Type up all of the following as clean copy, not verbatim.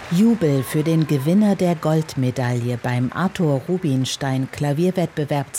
Jubel für den Gewinner der Goldmedaille beim Arthur Rubinstein Klavierwettbewerb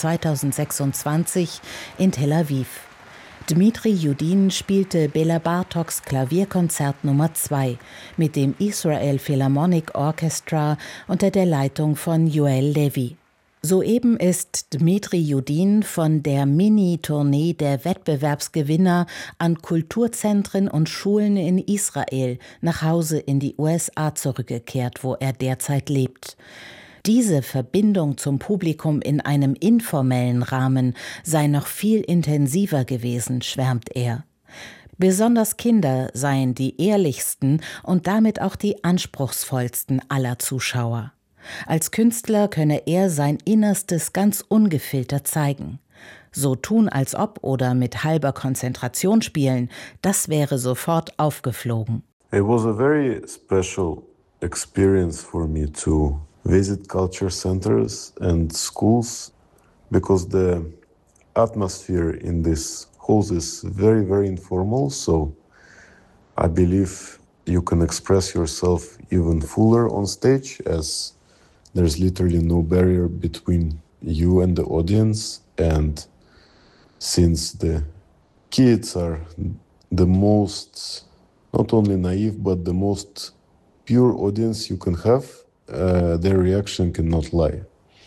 2026 in Tel Aviv. Dmitri Yudin spielte Bela Bartoks Klavierkonzert Nummer 2 mit dem Israel Philharmonic Orchestra unter der Leitung von Yoel Levi. Soeben ist Dmitri Yudin von der Mini-Tournee der Wettbewerbsgewinner an Kulturzentren und Schulen in Israel nach Hause in die USA zurückgekehrt, wo er derzeit lebt. Diese Verbindung zum Publikum in einem informellen Rahmen sei noch viel intensiver gewesen, schwärmt er. Besonders Kinder seien die ehrlichsten und damit auch die anspruchsvollsten aller Zuschauer. Als Künstler könne er sein Innerstes ganz ungefiltert zeigen. So tun als ob oder mit halber Konzentration spielen, das wäre sofort aufgeflogen. It was a very special experience for me to visit culture centers and schools because the atmosphere in these halls is very, very informal. So I believe you can express yourself even fuller on stage as there's literally no barrier between you and the audience. And since the kids are the most, not only naive, but the most pure audience you can have, their reaction cannot lie.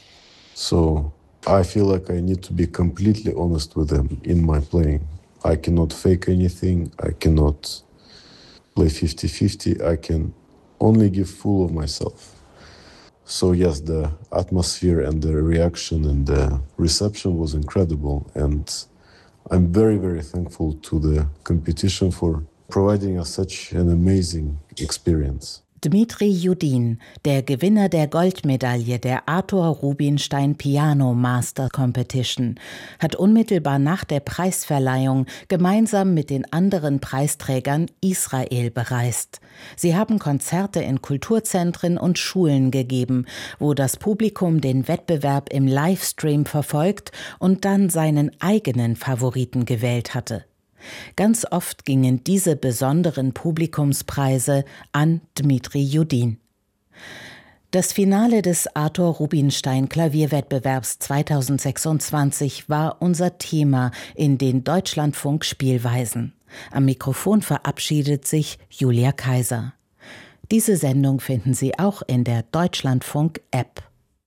So I feel like I need to be completely honest with them in my playing. I cannot fake anything. I cannot play 50-50. I can only give full of myself. So yes, the atmosphere and the reaction and the reception was incredible. And I'm very, very thankful to the competition for providing us such an amazing experience. Dmitri Yudin, der Gewinner der Goldmedaille der Arthur Rubinstein Piano Master Competition, hat unmittelbar nach der Preisverleihung gemeinsam mit den anderen Preisträgern Israel bereist. Sie haben Konzerte in Kulturzentren und Schulen gegeben, wo das Publikum den Wettbewerb im Livestream verfolgt und dann seinen eigenen Favoriten gewählt hatte. Ganz oft gingen diese besonderen Publikumspreise an Dmitri Yudin. Das Finale des Arthur Rubinstein Klavierwettbewerbs 2026 war unser Thema in den Deutschlandfunk Spielweisen. Am Mikrofon verabschiedet sich Julia Kaiser. Diese Sendung finden Sie auch in der Deutschlandfunk-App.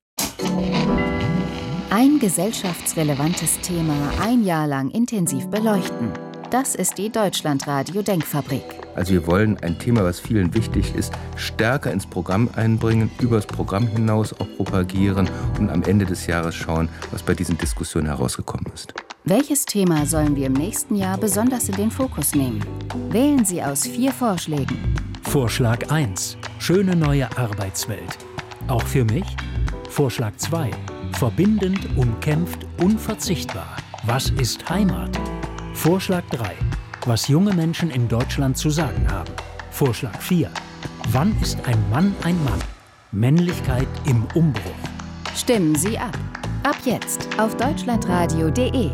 Ein gesellschaftsrelevantes Thema ein Jahr lang intensiv beleuchten. Das ist die Deutschlandradio-Denkfabrik. Also wir wollen ein Thema, was vielen wichtig ist, stärker ins Programm einbringen, übers Programm hinaus auch propagieren und am Ende des Jahres schauen, was bei diesen Diskussionen herausgekommen ist. Welches Thema sollen wir im nächsten Jahr besonders in den Fokus nehmen? Wählen Sie aus 4 Vorschlägen. Vorschlag 1. Schöne neue Arbeitswelt. Auch für mich? Vorschlag 2. Verbindend, umkämpft, unverzichtbar. Was ist Heimat? Vorschlag 3. Was junge Menschen in Deutschland zu sagen haben. Vorschlag 4. Wann ist ein Mann ein Mann? Männlichkeit im Umbruch. Stimmen Sie ab. Ab jetzt auf deutschlandradio.de.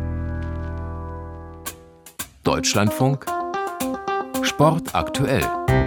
Deutschlandfunk Sport aktuell.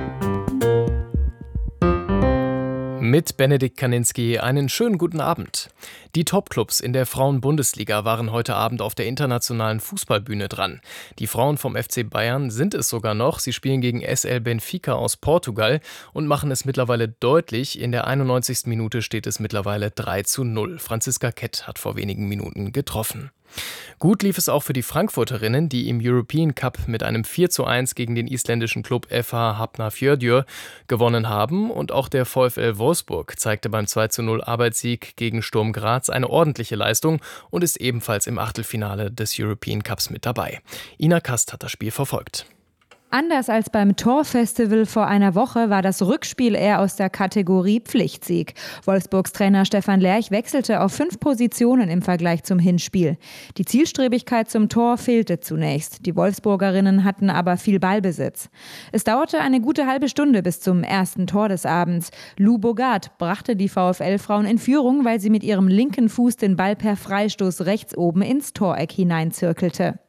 Mit Benedikt Kaninski einen schönen guten Abend. Die Topclubs in der Frauen-Bundesliga waren heute Abend auf der internationalen Fußballbühne dran. Die Frauen vom FC Bayern sind es sogar noch. Sie spielen gegen SL Benfica aus Portugal und machen es mittlerweile deutlich. In der 91. Minute steht es mittlerweile 3:0. Franziska Kett hat vor wenigen Minuten getroffen. Gut lief es auch für die Frankfurterinnen, die im European Cup mit einem 4:1 gegen den isländischen Club FH Hafnarfjörður gewonnen haben. Und auch der VfL Wolfsburg zeigte beim 2:0 Arbeitssieg gegen Sturm Graz eine ordentliche Leistung und ist ebenfalls im Achtelfinale des European Cups mit dabei. Ina Kast hat das Spiel verfolgt. Anders als beim Torfestival vor einer Woche war das Rückspiel eher aus der Kategorie Pflichtsieg. Wolfsburgs Trainer Stefan Lerch wechselte auf 5 Positionen im Vergleich zum Hinspiel. Die Zielstrebigkeit zum Tor fehlte zunächst. Die Wolfsburgerinnen hatten aber viel Ballbesitz. Es dauerte eine gute halbe Stunde bis zum ersten Tor des Abends. Lou Bogart brachte die VfL-Frauen in Führung, weil sie mit ihrem linken Fuß den Ball per Freistoß rechts oben ins Toreck hineinzirkelte.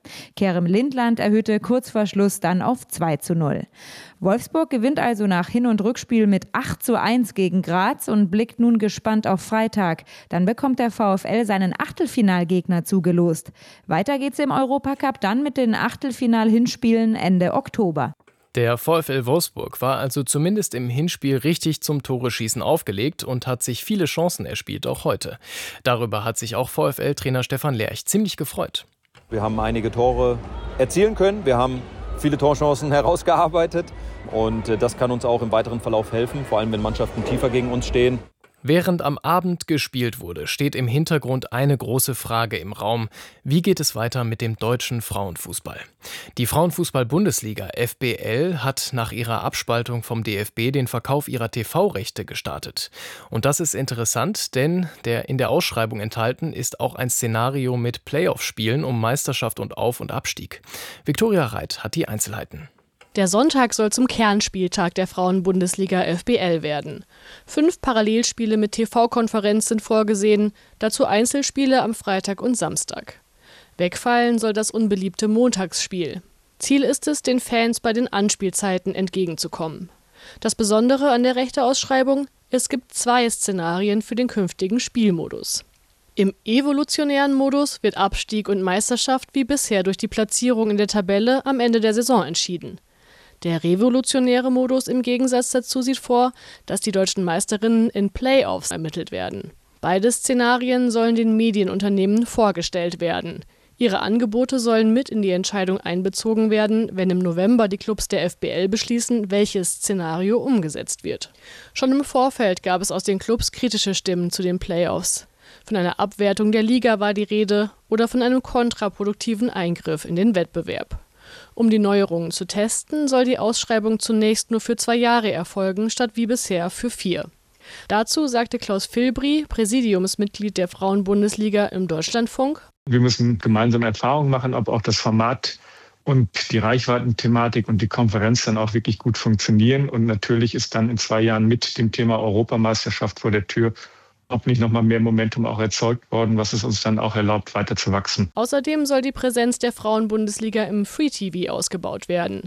Kerem Lindland erhöhte kurz vor Schluss dann auf 2:0. Wolfsburg gewinnt also nach Hin- und Rückspiel mit 8:1 gegen Graz und blickt nun gespannt auf Freitag. Dann bekommt der VfL seinen Achtelfinalgegner zugelost. Weiter geht's im Europacup dann mit den Achtelfinal-Hinspielen Ende Oktober. Der VfL Wolfsburg war also zumindest im Hinspiel richtig zum Tore-Schießen aufgelegt und hat sich viele Chancen erspielt, auch heute. Darüber hat sich auch VfL-Trainer Stefan Lerch ziemlich gefreut. Wir haben einige Tore erzielen können, wir haben viele Torchancen herausgearbeitet und das kann uns auch im weiteren Verlauf helfen, vor allem wenn Mannschaften tiefer gegen uns stehen. Während am Abend gespielt wurde, steht im Hintergrund eine große Frage im Raum. Wie geht es weiter mit dem deutschen Frauenfußball? Die Frauenfußball-Bundesliga FBL hat nach ihrer Abspaltung vom DFB den Verkauf ihrer TV-Rechte gestartet. Und das ist interessant, denn in der Ausschreibung enthalten ist auch ein Szenario mit Playoff-Spielen um Meisterschaft und Auf- und Abstieg. Viktoria Reit hat die Einzelheiten. Der Sonntag soll zum Kernspieltag der Frauenbundesliga FBL werden. 5 Parallelspiele mit TV-Konferenz sind vorgesehen, dazu Einzelspiele am Freitag und Samstag. Wegfallen soll das unbeliebte Montagsspiel. Ziel ist es, den Fans bei den Anspielzeiten entgegenzukommen. Das Besondere an der Rechteausschreibung: Es gibt 2 Szenarien für den künftigen Spielmodus. Im evolutionären Modus wird Abstieg und Meisterschaft wie bisher durch die Platzierung in der Tabelle am Ende der Saison entschieden. Der revolutionäre Modus im Gegensatz dazu sieht vor, dass die deutschen Meisterinnen in Playoffs ermittelt werden. Beide Szenarien sollen den Medienunternehmen vorgestellt werden. Ihre Angebote sollen mit in die Entscheidung einbezogen werden, wenn im November die Clubs der FBL beschließen, welches Szenario umgesetzt wird. Schon im Vorfeld gab es aus den Clubs kritische Stimmen zu den Playoffs. Von einer Abwertung der Liga war die Rede oder von einem kontraproduktiven Eingriff in den Wettbewerb. Um die Neuerungen zu testen, soll die Ausschreibung zunächst nur für 2 Jahre erfolgen, statt wie bisher für 4. Dazu sagte Klaus Filbri, Präsidiumsmitglied der Frauenbundesliga im Deutschlandfunk: Wir müssen gemeinsam Erfahrungen machen, ob auch das Format und die Reichweitenthematik und die Konferenz dann auch wirklich gut funktionieren. Und natürlich ist dann in 2 Jahren mit dem Thema Europameisterschaft vor der Tür, ob nicht nochmal mehr Momentum auch erzeugt worden, was es uns dann auch erlaubt, weiter zu wachsen. Außerdem soll die Präsenz der Frauenbundesliga im Free-TV ausgebaut werden.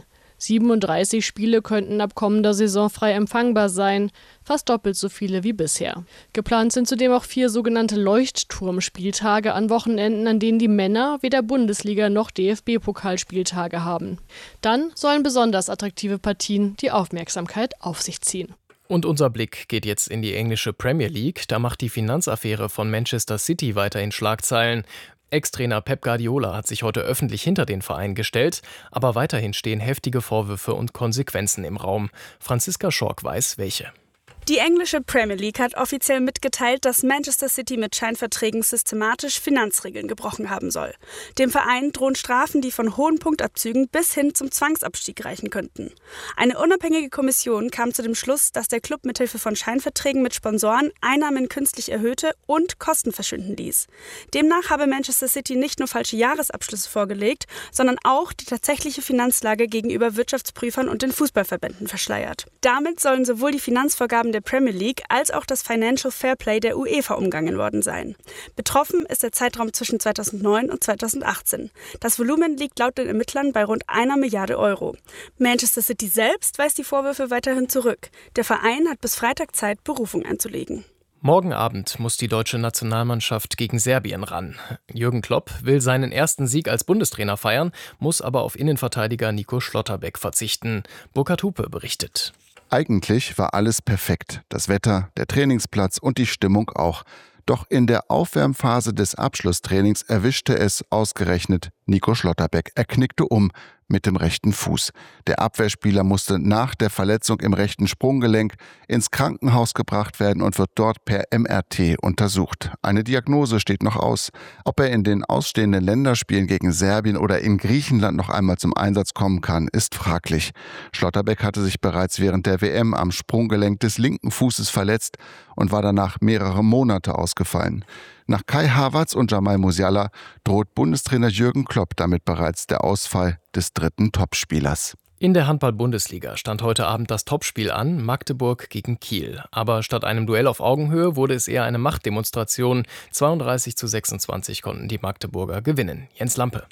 37 Spiele könnten ab kommender Saison frei empfangbar sein, fast doppelt so viele wie bisher. Geplant sind zudem auch 4 sogenannte Leuchtturmspieltage an Wochenenden, an denen die Männer weder Bundesliga noch DFB-Pokalspieltage haben. Dann sollen besonders attraktive Partien die Aufmerksamkeit auf sich ziehen. Und unser Blick geht jetzt in die englische Premier League. Da macht die Finanzaffäre von Manchester City weiterhin Schlagzeilen. Ex-Trainer Pep Guardiola hat sich heute öffentlich hinter den Verein gestellt, aber weiterhin stehen heftige Vorwürfe und Konsequenzen im Raum. Franziska Schork weiß, welche. Die englische Premier League hat offiziell mitgeteilt, dass Manchester City mit Scheinverträgen systematisch Finanzregeln gebrochen haben soll. Dem Verein drohen Strafen, die von hohen Punktabzügen bis hin zum Zwangsabstieg reichen könnten. Eine unabhängige Kommission kam zu dem Schluss, dass der Club mithilfe von Scheinverträgen mit Sponsoren Einnahmen künstlich erhöhte und Kosten verschwinden ließ. Demnach habe Manchester City nicht nur falsche Jahresabschlüsse vorgelegt, sondern auch die tatsächliche Finanzlage gegenüber Wirtschaftsprüfern und den Fußballverbänden verschleiert. Damit sollen sowohl die Finanzvorgaben der Premier League als auch das Financial Fairplay der UEFA umgangen worden sein. Betroffen ist der Zeitraum zwischen 2009 und 2018. Das Volumen liegt laut den Ermittlern bei rund 1 Milliarde Euro. Manchester City selbst weist die Vorwürfe weiterhin zurück. Der Verein hat bis Freitag Zeit, Berufung einzulegen. Morgen Abend muss die deutsche Nationalmannschaft gegen Serbien ran. Jürgen Klopp will seinen ersten Sieg als Bundestrainer feiern, muss aber auf Innenverteidiger Nico Schlotterbeck verzichten. Burkhard Hupe berichtet. Eigentlich war alles perfekt. Das Wetter, der Trainingsplatz und die Stimmung auch. Doch in der Aufwärmphase des Abschlusstrainings erwischte es ausgerechnet Nico Schlotterbeck. Er knickte um mit dem rechten Fuß. Der Abwehrspieler musste nach der Verletzung im rechten Sprunggelenk ins Krankenhaus gebracht werden und wird dort per MRT untersucht. Eine Diagnose steht noch aus. Ob er in den ausstehenden Länderspielen gegen Serbien oder in Griechenland noch einmal zum Einsatz kommen kann, ist fraglich. Schlotterbeck hatte sich bereits während der WM am Sprunggelenk des linken Fußes verletzt und war danach mehrere Monate ausgefallen. Nach Kai Havertz und Jamal Musiala droht Bundestrainer Jürgen Klopp damit bereits der Ausfall des dritten Topspielers. In der Handball-Bundesliga stand heute Abend das Topspiel an, Magdeburg gegen Kiel. Aber statt einem Duell auf Augenhöhe wurde es eher eine Machtdemonstration. 32:26 konnten die Magdeburger gewinnen. Jens Lampe.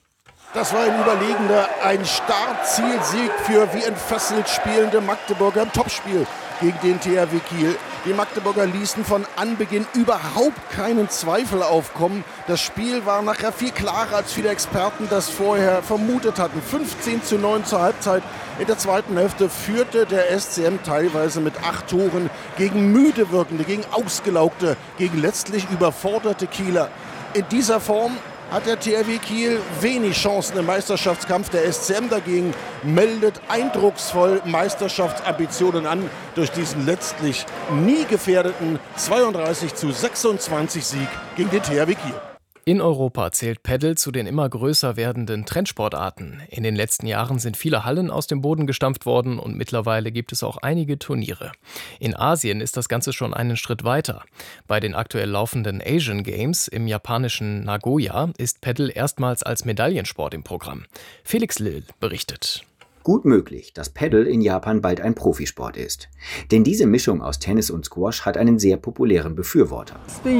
Das war ein überlegender, ein Startzielsieg für wie entfesselt spielende Magdeburger im Topspiel gegen den THW Kiel. Die Magdeburger ließen von Anbeginn überhaupt keinen Zweifel aufkommen. Das Spiel war nachher viel klarer, als viele Experten das vorher vermutet hatten. 15:9 zur Halbzeit. In der zweiten Hälfte führte der SCM teilweise mit 8 Toren gegen müde wirkende, gegen ausgelaugte, gegen letztlich überforderte Kieler. In dieser Form hat der THW Kiel wenig Chancen im Meisterschaftskampf. Der SCM dagegen meldet eindrucksvoll Meisterschaftsambitionen an durch diesen letztlich nie gefährdeten 32:26 Sieg gegen den THW Kiel. In Europa zählt Paddle zu den immer größer werdenden Trendsportarten. In den letzten Jahren sind viele Hallen aus dem Boden gestampft worden und mittlerweile gibt es auch einige Turniere. In Asien ist das Ganze schon einen Schritt weiter. Bei den aktuell laufenden Asian Games im japanischen Nagoya ist Paddle erstmals als Medaillensport im Programm. Felix Lill berichtet. Gut möglich, dass Paddle in Japan bald ein Profisport ist. Denn diese Mischung aus Tennis und Squash hat einen sehr populären Befürworter.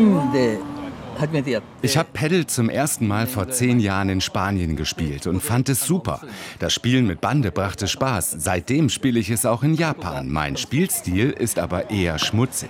Ich habe Paddle zum ersten Mal vor 10 Jahren in Spanien gespielt und fand es super. Das Spielen mit Bande brachte Spaß. Seitdem spiele ich es auch in Japan. Mein Spielstil ist aber eher schmutzig.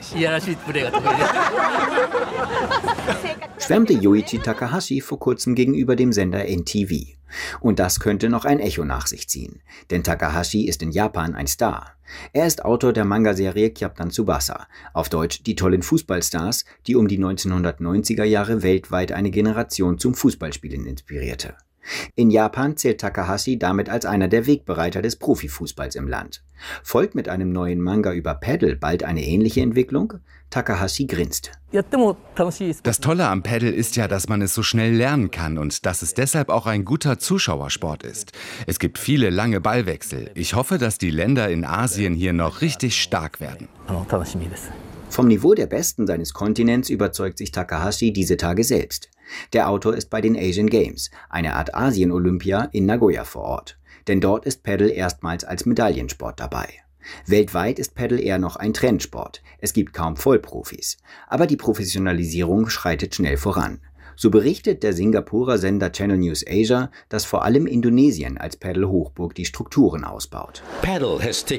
Schwärmte Yoichi Takahashi vor kurzem gegenüber dem Sender NTV. Und das könnte noch ein Echo nach sich ziehen. Denn Takahashi ist in Japan ein Star. Er ist Autor der Manga-Serie Captain Tsubasa, auf Deutsch die tollen Fußballstars, die um die 1990er Jahre weltweit eine Generation zum Fußballspielen inspirierte. In Japan zählt Takahashi damit als einer der Wegbereiter des Profifußballs im Land. Folgt mit einem neuen Manga über Paddle bald eine ähnliche Entwicklung? Takahashi grinst. Das Tolle am Paddle ist ja, dass man es so schnell lernen kann und dass es deshalb auch ein guter Zuschauersport ist. Es gibt viele lange Ballwechsel. Ich hoffe, dass die Länder in Asien hier noch richtig stark werden. Vom Niveau der Besten seines Kontinents überzeugt sich Takahashi diese Tage selbst. Der Autor ist bei den Asian Games, eine Art Asien-Olympia in Nagoya vor Ort. Denn dort ist Paddle erstmals als Medaillensport dabei. Weltweit ist Paddle eher noch ein Trendsport. Es gibt kaum Vollprofis. Aber die Professionalisierung schreitet schnell voran. So berichtet der Singapurer Sender Channel News Asia, dass vor allem Indonesien als Paddle-Hochburg die Strukturen ausbaut. Paddle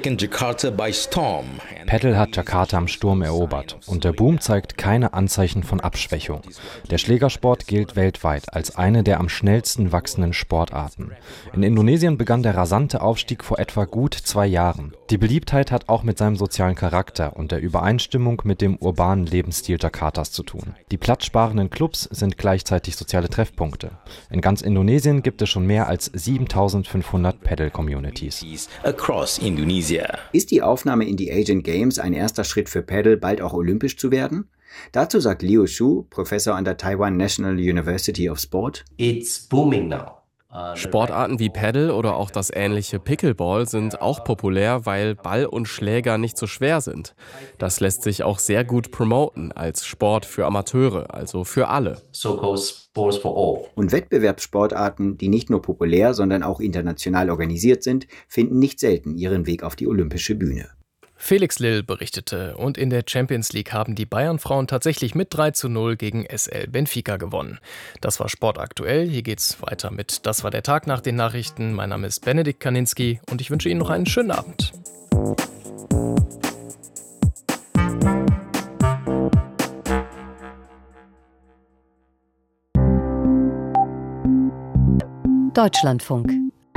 hat Jakarta im Sturm erobert und der Boom zeigt keine Anzeichen von Abschwächung. Der Schlägersport gilt weltweit als eine der am schnellsten wachsenden Sportarten. In Indonesien begann der rasante Aufstieg vor etwa gut 2 Jahren. Die Beliebtheit hat auch mit seinem sozialen Charakter und der Übereinstimmung mit dem urbanen Lebensstil Jakartas zu tun. Die platzsparenden Clubs sind gleichzeitig soziale Treffpunkte. In ganz Indonesien gibt es schon mehr als 7.500 Paddle-Communities. Ist die Aufnahme in die Asian Games ein erster Schritt für Paddle, bald auch olympisch zu werden? Dazu sagt Liu Shu, Professor an der Taiwan National University of Sport: It's booming now. Sportarten wie Paddle oder auch das ähnliche Pickleball sind auch populär, weil Ball und Schläger nicht so schwer sind. Das lässt sich auch sehr gut promoten als Sport für Amateure, also für alle. Und Wettbewerbssportarten, die nicht nur populär, sondern auch international organisiert sind, finden nicht selten ihren Weg auf die olympische Bühne. Felix Lill berichtete und in der Champions League haben die Bayern-Frauen tatsächlich mit 3:0 gegen SL Benfica gewonnen. Das war Sport aktuell. Hier geht's weiter mit Das war der Tag nach den Nachrichten. Mein Name ist Benedikt Kaninski und ich wünsche Ihnen noch einen schönen Abend. Deutschlandfunk.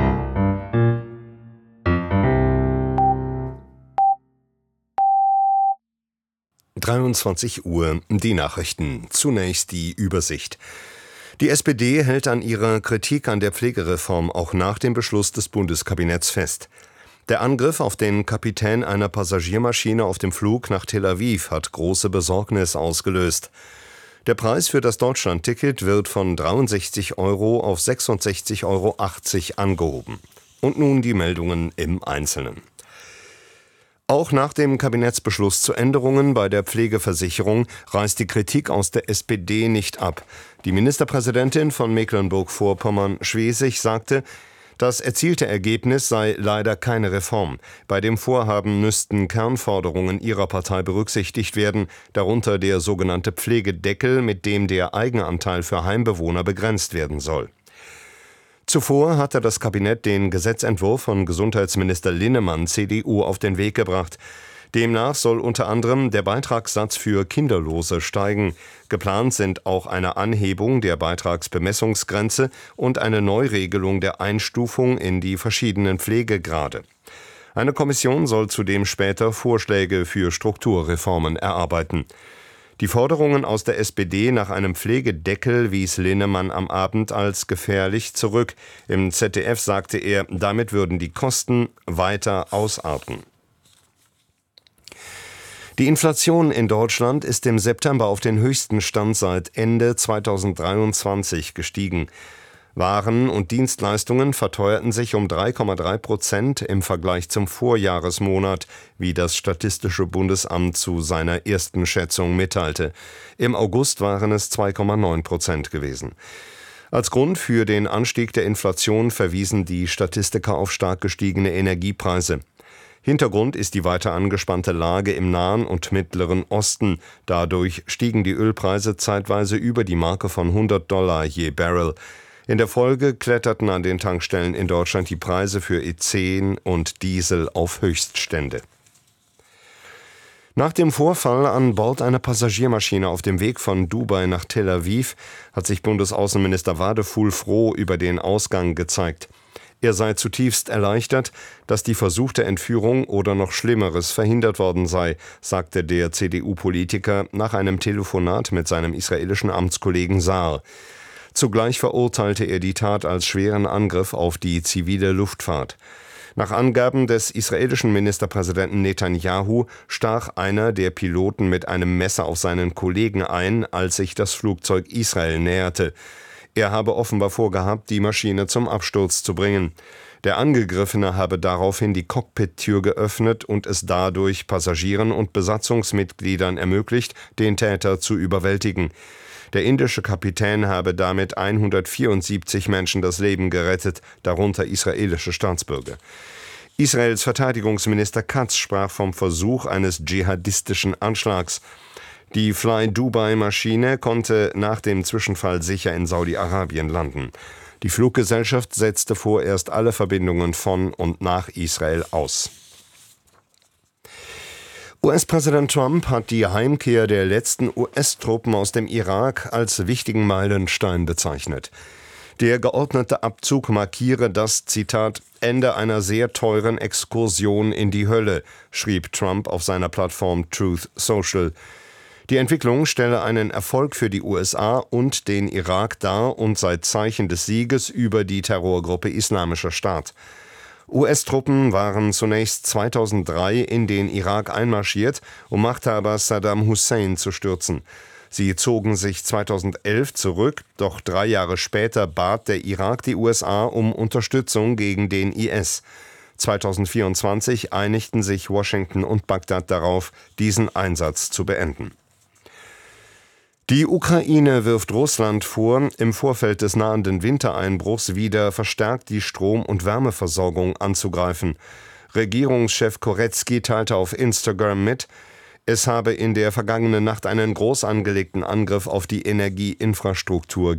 Uhr, die Nachrichten. Zunächst die Übersicht. Die SPD hält an ihrer Kritik an der Pflegereform auch nach dem Beschluss des Bundeskabinetts fest. Der Angriff auf den Kapitän einer Passagiermaschine auf dem Flug nach Tel Aviv hat große Besorgnis ausgelöst. Der Preis für das Deutschlandticket wird von 63 € auf 66,80 € angehoben. Und nun die Meldungen im Einzelnen. Auch nach dem Kabinettsbeschluss zu Änderungen bei der Pflegeversicherung reißt die Kritik aus der SPD nicht ab. Die Ministerpräsidentin von Mecklenburg-Vorpommern, Schwesig, sagte, das erzielte Ergebnis sei leider keine Reform. Bei dem Vorhaben müssten Kernforderungen ihrer Partei berücksichtigt werden, darunter der sogenannte Pflegedeckel, mit dem der Eigenanteil für Heimbewohner begrenzt werden soll. Zuvor hatte das Kabinett den Gesetzentwurf von Gesundheitsminister Linnemann, CDU, auf den Weg gebracht. Demnach soll unter anderem der Beitragssatz für Kinderlose steigen. Geplant sind auch eine Anhebung der Beitragsbemessungsgrenze und eine Neuregelung der Einstufung in die verschiedenen Pflegegrade. Eine Kommission soll zudem später Vorschläge für Strukturreformen erarbeiten. Die Forderungen aus der SPD nach einem Pflegedeckel wies Linnemann am Abend als gefährlich zurück. Im ZDF sagte er, damit würden die Kosten weiter ausarten. Die Inflation in Deutschland ist im September auf den höchsten Stand seit Ende 2023 gestiegen. Waren und Dienstleistungen verteuerten sich um 3,3% im Vergleich zum Vorjahresmonat, wie das Statistische Bundesamt zu seiner ersten Schätzung mitteilte. Im August waren es 2,9% gewesen. Als Grund für den Anstieg der Inflation verwiesen die Statistiker auf stark gestiegene Energiepreise. Hintergrund ist die weiter angespannte Lage im Nahen und Mittleren Osten. Dadurch stiegen die Ölpreise zeitweise über die Marke von $100 je Barrel. In der Folge kletterten an den Tankstellen in Deutschland die Preise für E10 und Diesel auf Höchststände. Nach dem Vorfall an Bord einer Passagiermaschine auf dem Weg von Dubai nach Tel Aviv hat sich Bundesaußenminister Wadefuhl froh über den Ausgang gezeigt. Er sei zutiefst erleichtert, dass die versuchte Entführung oder noch Schlimmeres verhindert worden sei, sagte der CDU-Politiker nach einem Telefonat mit seinem israelischen Amtskollegen Saar. Zugleich verurteilte er die Tat als schweren Angriff auf die zivile Luftfahrt. Nach Angaben des israelischen Ministerpräsidenten Netanyahu stach einer der Piloten mit einem Messer auf seinen Kollegen ein, als sich das Flugzeug Israel näherte. Er habe offenbar vorgehabt, die Maschine zum Absturz zu bringen. Der Angegriffene habe daraufhin die Cockpit-Tür geöffnet und es dadurch Passagieren und Besatzungsmitgliedern ermöglicht, den Täter zu überwältigen. Der indische Kapitän habe damit 174 Menschen das Leben gerettet, darunter israelische Staatsbürger. Israels Verteidigungsminister Katz sprach vom Versuch eines dschihadistischen Anschlags. Die Fly-Dubai-Maschine konnte nach dem Zwischenfall sicher in Saudi-Arabien landen. Die Fluggesellschaft setzte vorerst alle Verbindungen von und nach Israel aus. US-Präsident Trump hat die Heimkehr der letzten US-Truppen aus dem Irak als wichtigen Meilenstein bezeichnet. Der geordnete Abzug markiere das, Zitat, Ende einer sehr teuren Exkursion in die Hölle, schrieb Trump auf seiner Plattform Truth Social. Die Entwicklung stelle einen Erfolg für die USA und den Irak dar und sei Zeichen des Sieges über die Terrorgruppe Islamischer Staat. US-Truppen waren zunächst 2003 in den Irak einmarschiert, um Machthaber Saddam Hussein zu stürzen. Sie zogen sich 2011 zurück, doch 3 Jahre später bat der Irak die USA um Unterstützung gegen den IS. 2024 einigten sich Washington und Bagdad darauf, diesen Einsatz zu beenden. Die Ukraine wirft Russland vor, im Vorfeld des nahenden Wintereinbruchs wieder verstärkt die Strom- und Wärmeversorgung anzugreifen. Regierungschef Koretski teilte auf Instagram mit, es habe in der vergangenen Nacht einen groß angelegten Angriff auf die Energieinfrastruktur